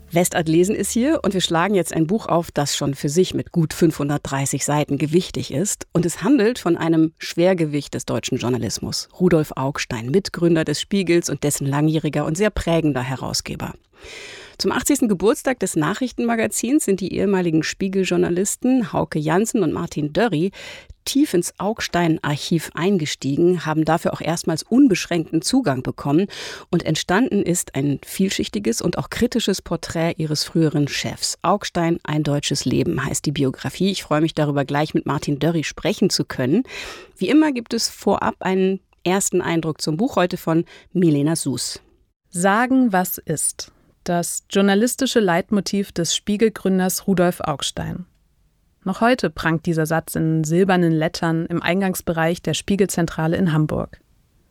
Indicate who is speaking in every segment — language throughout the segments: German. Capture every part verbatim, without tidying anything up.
Speaker 1: Westart Lesen ist hier und wir schlagen jetzt ein Buch auf, das schon für sich mit gut fünfhundertdreißig Seiten gewichtig ist. Und es handelt von einem Schwergewicht des deutschen Journalismus. Rudolf Augstein, Mitgründer des Spiegels und dessen langjähriger und sehr prägender Herausgeber. Zum achtzigsten Geburtstag des Nachrichtenmagazins sind die ehemaligen Spiegel-Journalisten Hauke Janssen und Martin Dörri tief ins Augstein-Archiv eingestiegen, haben dafür auch erstmals unbeschränkten Zugang bekommen und entstanden ist ein vielschichtiges und auch kritisches Porträt ihres früheren Chefs. Augstein, ein deutsches Leben heißt die Biografie. Ich freue mich darüber, gleich mit Martin Dörri sprechen zu können. Wie immer gibt es vorab einen ersten Eindruck zum Buch, heute von Milena Suß.
Speaker 2: Sagen, was ist. Das journalistische Leitmotiv des Spiegel-Gründers Rudolf Augstein. Noch heute prangt dieser Satz in silbernen Lettern im Eingangsbereich der Spiegelzentrale in Hamburg.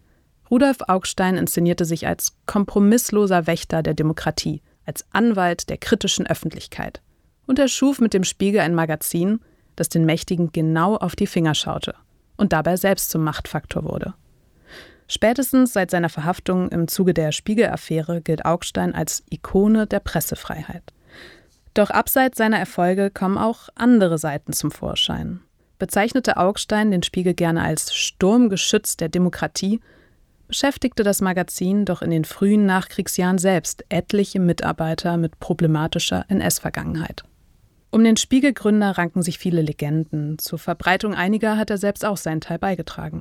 Speaker 2: Rudolf Augstein inszenierte sich als kompromissloser Wächter der Demokratie, als Anwalt der kritischen Öffentlichkeit. Und er schuf mit dem Spiegel ein Magazin, das den Mächtigen genau auf die Finger schaute und dabei selbst zum Machtfaktor wurde. Spätestens seit seiner Verhaftung im Zuge der Spiegel-Affäre gilt Augstein als Ikone der Pressefreiheit. Doch abseits seiner Erfolge kommen auch andere Seiten zum Vorschein. Bezeichnete Augstein den Spiegel gerne als Sturmgeschütz der Demokratie, beschäftigte das Magazin doch in den frühen Nachkriegsjahren selbst etliche Mitarbeiter mit problematischer N S-Vergangenheit. Um den Spiegel-Gründer ranken sich viele Legenden. Zur Verbreitung einiger hat er selbst auch seinen Teil beigetragen.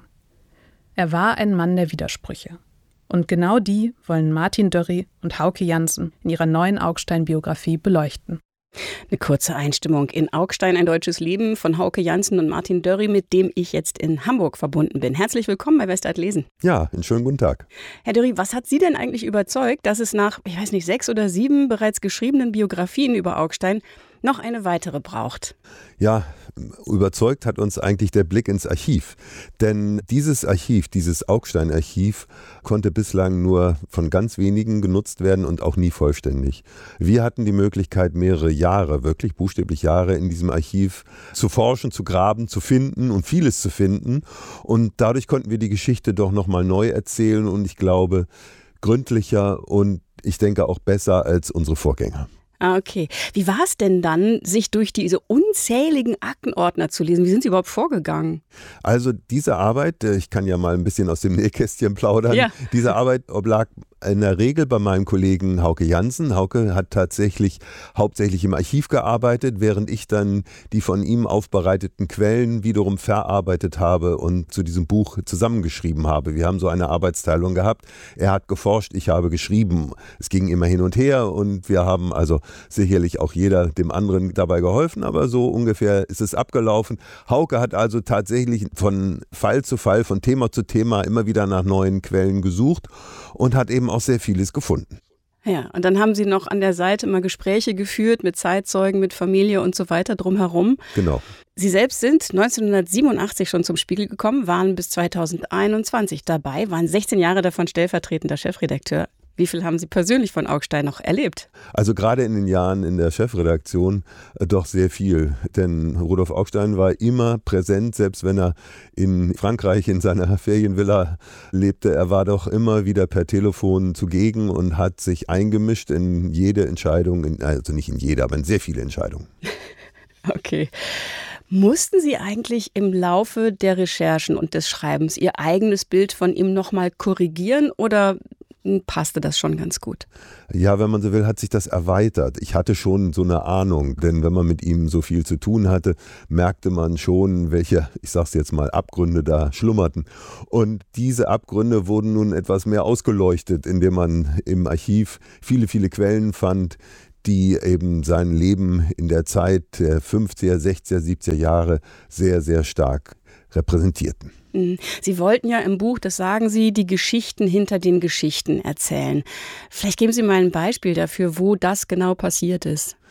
Speaker 2: Er war ein Mann der Widersprüche. Und genau die wollen Martin Dörri und Hauke Janssen in ihrer neuen Augstein-Biografie beleuchten.
Speaker 1: Eine kurze Einstimmung in Augstein, ein deutsches Leben von Hauke Janssen und Martin Dörri, mit dem ich jetzt in Hamburg verbunden bin. Herzlich willkommen bei Westart Lesen.
Speaker 3: Ja, einen schönen guten Tag.
Speaker 1: Herr Dörri, was hat Sie denn eigentlich überzeugt, dass es nach, ich weiß nicht, sechs oder sieben bereits geschriebenen Biografien über Augstein noch eine weitere braucht?
Speaker 3: Ja, überzeugt hat uns eigentlich der Blick ins Archiv. Denn dieses Archiv, dieses Augstein-Archiv, konnte bislang nur von ganz wenigen genutzt werden und auch nie vollständig. Wir hatten die Möglichkeit, mehrere Jahre, wirklich buchstäblich Jahre in diesem Archiv zu forschen, zu graben, zu finden und vieles zu finden. Und dadurch konnten wir die Geschichte doch nochmal neu erzählen und ich glaube, gründlicher und ich denke auch besser als unsere Vorgänger.
Speaker 1: Ah, okay. Wie war es denn dann, sich durch diese unzähligen Aktenordner zu lesen? Wie sind Sie überhaupt vorgegangen?
Speaker 3: Also diese Arbeit, ich kann ja mal ein bisschen aus dem Nähkästchen plaudern, ja. Diese Arbeit oblag in der Regel bei meinem Kollegen Hauke Janssen. Hauke hat tatsächlich hauptsächlich im Archiv gearbeitet, während ich dann die von ihm aufbereiteten Quellen wiederum verarbeitet habe und zu diesem Buch zusammengeschrieben habe. Wir haben so eine Arbeitsteilung gehabt. Er hat geforscht, ich habe geschrieben. Es ging immer hin und her und wir haben also sicherlich auch jeder dem anderen dabei geholfen, aber so ungefähr ist es abgelaufen. Hauke hat also tatsächlich von Fall zu Fall, von Thema zu Thema immer wieder nach neuen Quellen gesucht und hat eben auch sehr vieles gefunden.
Speaker 1: Ja, und dann haben Sie noch an der Seite mal Gespräche geführt mit Zeitzeugen, mit Familie und so weiter drumherum.
Speaker 3: Genau.
Speaker 1: Sie selbst sind neunzehnhundertsiebenundachtzig schon zum Spiegel gekommen, waren bis zweitausendeinundzwanzig dabei, waren sechzehn Jahre davon stellvertretender Chefredakteur. Wie viel haben Sie persönlich von Augstein noch erlebt?
Speaker 3: Also gerade in den Jahren in der Chefredaktion äh, doch sehr viel. Denn Rudolf Augstein war immer präsent, selbst wenn er in Frankreich in seiner Ferienvilla lebte. Er war doch immer wieder per Telefon zugegen und hat sich eingemischt in jede Entscheidung, in, also nicht in jede, aber in sehr viele Entscheidungen.
Speaker 1: Okay. Mussten Sie eigentlich im Laufe der Recherchen und des Schreibens Ihr eigenes Bild von ihm nochmal korrigieren oder passte das schon ganz gut?
Speaker 3: Ja, wenn man so will, hat sich das erweitert. Ich hatte schon so eine Ahnung, denn wenn man mit ihm so viel zu tun hatte, merkte man schon, welche, ich sag's jetzt mal, Abgründe da schlummerten. Und diese Abgründe wurden nun etwas mehr ausgeleuchtet, indem man im Archiv viele, viele Quellen fand, die eben sein Leben in der Zeit der fünfziger, sechziger, siebziger Jahre sehr, sehr stark repräsentierten.
Speaker 1: Sie wollten ja im Buch, das sagen Sie, die Geschichten hinter den Geschichten erzählen. Vielleicht geben Sie mal ein Beispiel dafür, wo das genau passiert ist.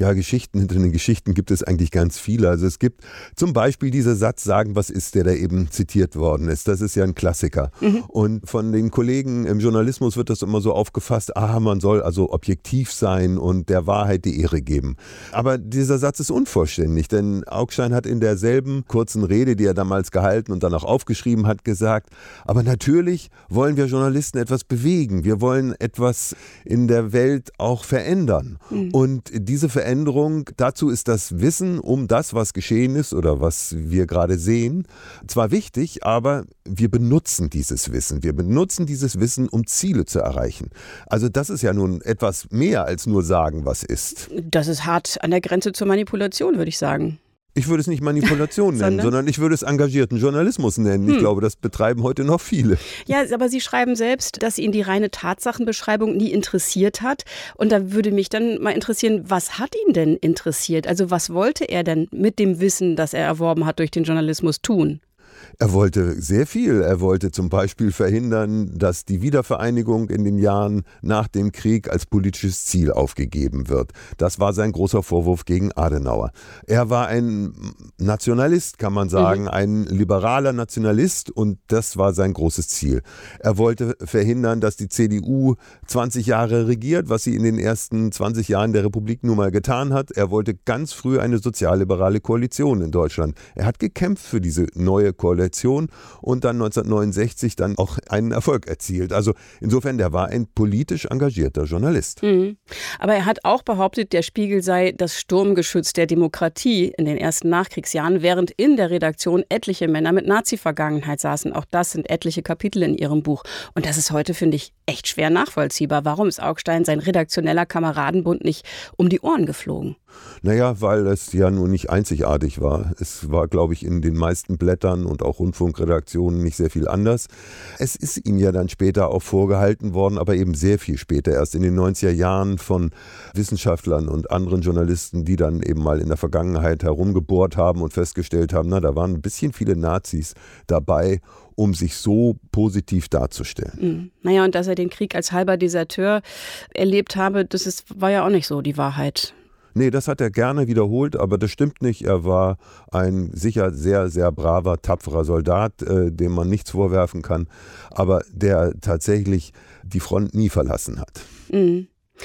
Speaker 3: Ja, Geschichten, hinter den Geschichten gibt es eigentlich ganz viele. Also es gibt zum Beispiel dieser Satz, sagen, was ist, der da eben zitiert worden ist. Das ist ja ein Klassiker. Mhm. Und von den Kollegen im Journalismus wird das immer so aufgefasst, ah, man soll also objektiv sein und der Wahrheit die Ehre geben. Aber dieser Satz ist unvollständig, denn Augstein hat in derselben kurzen Rede, die er damals gehalten und dann auch aufgeschrieben hat, gesagt, aber natürlich wollen wir Journalisten etwas bewegen. Wir wollen etwas in der Welt auch verändern. Mhm. Und diese Veränderung Änderung. Dazu ist das Wissen um das, was geschehen ist oder was wir gerade sehen, zwar wichtig, aber wir benutzen dieses Wissen. Wir benutzen dieses Wissen, um Ziele zu erreichen. Also das ist ja nun etwas mehr als nur sagen, was ist.
Speaker 1: Das ist hart an der Grenze zur Manipulation, würde ich sagen.
Speaker 3: Ich würde es nicht Manipulation nennen, sondern? sondern ich würde es engagierten Journalismus nennen. Hm. Ich glaube, das betreiben heute noch viele.
Speaker 1: Ja, aber Sie schreiben selbst, dass ihn die reine Tatsachenbeschreibung nie interessiert hat. Und da würde mich dann mal interessieren, was hat ihn denn interessiert? Also was wollte er denn mit dem Wissen, das er erworben hat durch den Journalismus, tun?
Speaker 3: Er wollte sehr viel. Er wollte zum Beispiel verhindern, dass die Wiedervereinigung in den Jahren nach dem Krieg als politisches Ziel aufgegeben wird. Das war sein großer Vorwurf gegen Adenauer. Er war ein Nationalist, kann man sagen, mhm. ein liberaler Nationalist und das war sein großes Ziel. Er wollte verhindern, dass die C D U zwanzig Jahre regiert, was sie in den ersten zwanzig Jahren der Republik nun mal getan hat. Er wollte ganz früh eine sozialliberale Koalition in Deutschland. Er hat gekämpft für diese neue Koalition und dann neunzehnhundertneunundsechzig dann auch einen Erfolg erzielt. Also insofern, der war ein politisch engagierter Journalist.
Speaker 1: Mhm. Aber er hat auch behauptet, der Spiegel sei das Sturmgeschütz der Demokratie in den ersten Nachkriegsjahren, während in der Redaktion etliche Männer mit Nazi-Vergangenheit saßen. Auch das sind etliche Kapitel in ihrem Buch. Und das ist heute, finde ich, echt schwer nachvollziehbar. Warum ist Augstein sein redaktioneller Kameradenbund nicht um die Ohren geflogen?
Speaker 3: Naja, weil es ja nur nicht einzigartig war. Es war, glaube ich, in den meisten Blättern und auch Rundfunkredaktionen nicht sehr viel anders. Es ist ihm ja dann später auch vorgehalten worden, aber eben sehr viel später, erst in den neunziger Jahren von Wissenschaftlern und anderen Journalisten, die dann eben mal in der Vergangenheit herumgebohrt haben und festgestellt haben, na, da waren ein bisschen viele Nazis dabei, um sich so positiv darzustellen.
Speaker 1: Mhm. Naja, und dass er den Krieg als halber Deserteur erlebt habe, das ist, war ja auch nicht so die Wahrheit.
Speaker 3: Nee, das hat er gerne wiederholt, aber das stimmt nicht. Er war ein sicher sehr, sehr braver, tapferer Soldat, äh, dem man nichts vorwerfen kann, aber der tatsächlich die Front nie verlassen hat.
Speaker 1: Mhm.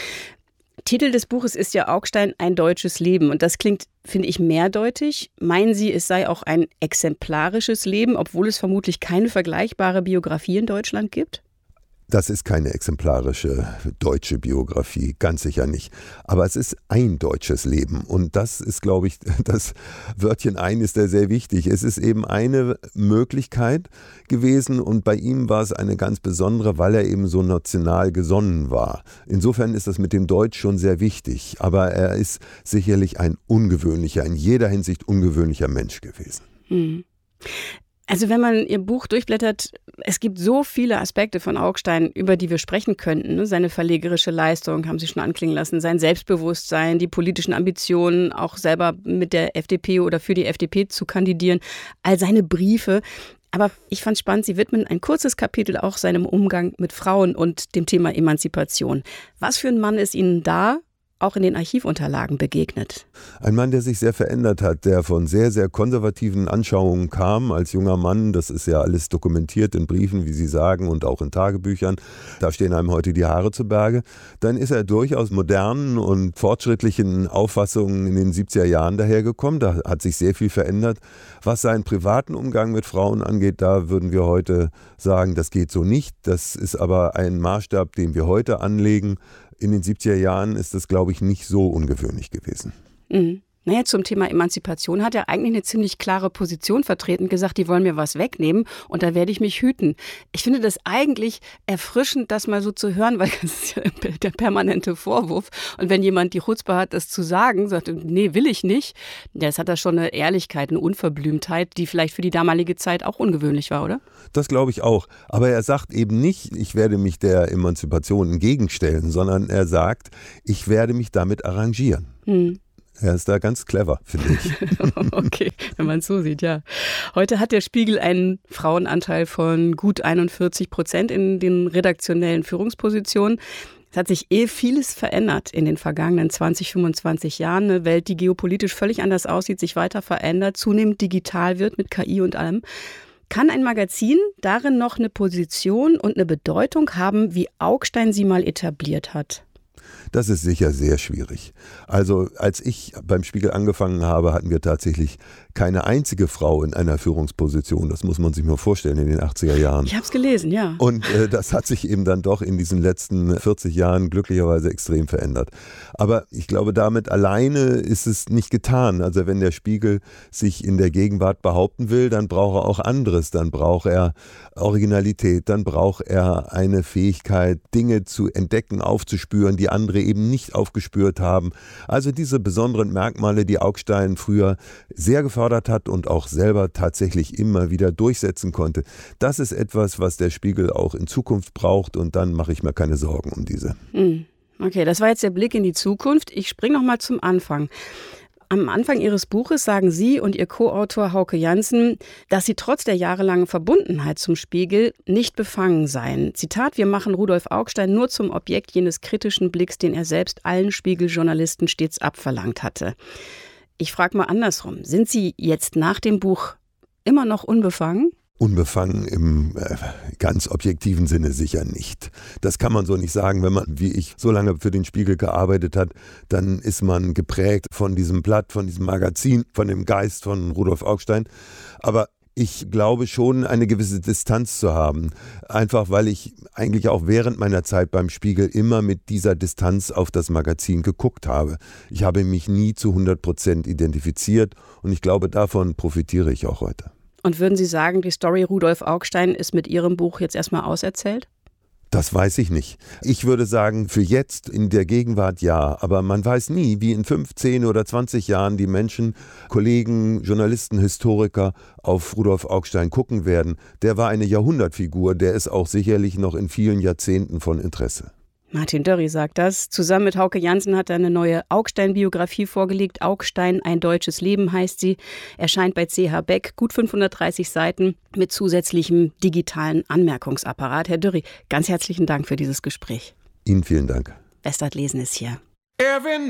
Speaker 1: Titel des Buches ist ja Augstein, ein deutsches Leben. Und das klingt, finde ich, mehrdeutig. Meinen Sie, es sei auch ein exemplarisches Leben, obwohl es vermutlich keine vergleichbare Biografie in Deutschland gibt?
Speaker 3: Das ist keine exemplarische deutsche Biografie, ganz sicher nicht. Aber es ist ein deutsches Leben und das ist, glaube ich, das Wörtchen ein ist da sehr wichtig. Es ist eben eine Möglichkeit gewesen und bei ihm war es eine ganz besondere, weil er eben so national gesonnen war. Insofern ist das mit dem Deutsch schon sehr wichtig, aber er ist sicherlich ein ungewöhnlicher, in jeder Hinsicht ungewöhnlicher Mensch gewesen.
Speaker 1: Mhm. Also wenn man Ihr Buch durchblättert, es gibt so viele Aspekte von Augstein, über die wir sprechen könnten. Seine verlegerische Leistung, haben Sie schon anklingen lassen, sein Selbstbewusstsein, die politischen Ambitionen, auch selber mit der F D P oder für die F D P zu kandidieren, all seine Briefe. Aber ich fand es spannend, Sie widmen ein kurzes Kapitel auch seinem Umgang mit Frauen und dem Thema Emanzipation. Was für ein Mann ist Ihnen da auch in den Archivunterlagen begegnet?
Speaker 3: Ein Mann, der sich sehr verändert hat, der von sehr, sehr konservativen Anschauungen kam als junger Mann. Das ist ja alles dokumentiert in Briefen, wie Sie sagen, und auch in Tagebüchern. Da stehen einem heute die Haare zu Berge. Dann ist er durchaus modernen und fortschrittlichen Auffassungen in den siebziger Jahren dahergekommen. Da hat sich sehr viel verändert. Was seinen privaten Umgang mit Frauen angeht, da würden wir heute sagen, das geht so nicht. Das ist aber ein Maßstab, den wir heute anlegen. In den siebziger Jahren ist das, glaube ich, nicht so ungewöhnlich gewesen.
Speaker 1: Mhm. Naja, zum Thema Emanzipation hat er eigentlich eine ziemlich klare Position vertreten, gesagt, die wollen mir was wegnehmen und da werde ich mich hüten. Ich finde das eigentlich erfrischend, das mal so zu hören, weil das ist ja der permanente Vorwurf. Und wenn jemand die Chutzpe hat, das zu sagen, sagt, nee, will ich nicht, das hat da schon eine Ehrlichkeit, eine Unverblümtheit, die vielleicht für die damalige Zeit auch ungewöhnlich war, oder?
Speaker 3: Das glaube ich auch. Aber er sagt eben nicht, ich werde mich der Emanzipation entgegenstellen, sondern er sagt, ich werde mich damit arrangieren. Hm. Er ist da ganz clever, finde ich.
Speaker 1: Okay, wenn man es so sieht, ja. Heute hat der Spiegel einen Frauenanteil von gut einundvierzig Prozent in den redaktionellen Führungspositionen. Es hat sich eh vieles verändert in den vergangenen zwanzig, fünfundzwanzig Jahren. Eine Welt, die geopolitisch völlig anders aussieht, sich weiter verändert, zunehmend digital wird mit K I und allem. Kann ein Magazin darin noch eine Position und eine Bedeutung haben, wie Augstein sie mal etabliert hat?
Speaker 3: Das ist sicher sehr schwierig. Also als ich beim Spiegel angefangen habe, hatten wir tatsächlich keine einzige Frau in einer Führungsposition. Das muss man sich mal vorstellen in den achtziger Jahren.
Speaker 1: Ich habe es gelesen, ja.
Speaker 3: Und äh, das hat sich eben dann doch in diesen letzten vierzig Jahren glücklicherweise extrem verändert. Aber ich glaube, damit alleine ist es nicht getan. Also wenn der Spiegel sich in der Gegenwart behaupten will, dann braucht er auch anderes. Dann braucht er Originalität, dann braucht er eine Fähigkeit, Dinge zu entdecken, aufzuspüren, die andere eben nicht aufgespürt haben. Also diese besonderen Merkmale, die Augstein früher sehr gefördert hat und auch selber tatsächlich immer wieder durchsetzen konnte. Das ist etwas, was der Spiegel auch in Zukunft braucht und dann mache ich mir keine Sorgen um diese.
Speaker 1: Okay, das war jetzt der Blick in die Zukunft. Ich springe noch mal zum Anfang. Am Anfang Ihres Buches sagen Sie und Ihr Co-Autor Hauke Janssen, dass Sie trotz der jahrelangen Verbundenheit zum Spiegel nicht befangen seien. Zitat: Wir machen Rudolf Augstein nur zum Objekt jenes kritischen Blicks, den er selbst allen Spiegeljournalisten stets abverlangt hatte. Ich frage mal andersrum. Sind Sie jetzt nach dem Buch immer noch unbefangen?
Speaker 3: Unbefangen im äh, ganz objektiven Sinne sicher nicht. Das kann man so nicht sagen. Wenn man, wie ich, so lange für den Spiegel gearbeitet hat, dann ist man geprägt von diesem Blatt, von diesem Magazin, von dem Geist von Rudolf Augstein. Aber ich glaube schon, eine gewisse Distanz zu haben. Einfach weil ich eigentlich auch während meiner Zeit beim Spiegel immer mit dieser Distanz auf das Magazin geguckt habe. Ich habe mich nie zu hundert Prozent identifiziert und ich glaube, davon profitiere ich auch heute.
Speaker 1: Und würden Sie sagen, die Story Rudolf Augstein ist mit Ihrem Buch jetzt erstmal auserzählt?
Speaker 3: Das weiß ich nicht. Ich würde sagen, für jetzt in der Gegenwart ja, aber man weiß nie, wie in fünfzehn oder zwanzig Jahren die Menschen, Kollegen, Journalisten, Historiker auf Rudolf Augstein gucken werden. Der war eine Jahrhundertfigur, der ist auch sicherlich noch in vielen Jahrzehnten von Interesse.
Speaker 1: Martin Dörri sagt das. Zusammen mit Hauke Janssen hat er eine neue Augstein-Biografie vorgelegt. Augstein, ein deutsches Leben heißt sie. Erscheint bei C H Beck, gut fünfhundertdreißig Seiten mit zusätzlichem digitalen Anmerkungsapparat. Herr Dörri, ganz herzlichen Dank für dieses Gespräch.
Speaker 3: Ihnen vielen Dank.
Speaker 1: Westart lesen ist hier.